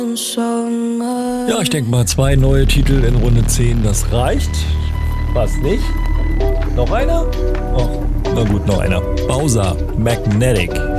Ja, ich denke mal 2 neue Titel in Runde 10, das reicht. Was nicht? Noch einer? Oh, na gut, noch einer. Bowser, Magnetic.